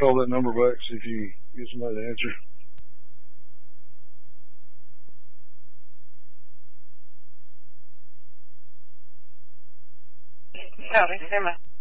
call that number back, see if you get somebody to answer. No, it's him.